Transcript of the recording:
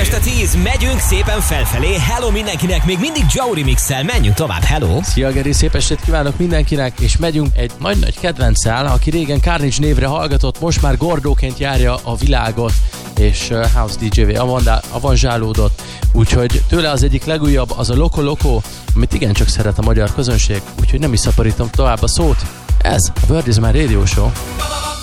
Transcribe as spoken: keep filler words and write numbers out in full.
este tíz, megyünk szépen felfelé. Hello mindenkinek, még mindig Joe Remixel, menjünk tovább, hello! Szia Geri, szép estét kívánok mindenkinek, és megyünk egy nagy-nagy kedvenccel, aki régen Carnage névre hallgatott, most már Gordóként járja a világot, és House dé jé-vé avanzsálódott, úgyhogy tőle az egyik legújabb, az a Loco Loco, amit igencsak szeret a magyar közönség, úgyhogy nem is szaporítom tovább a szót. Ez a Word is My Radio Show.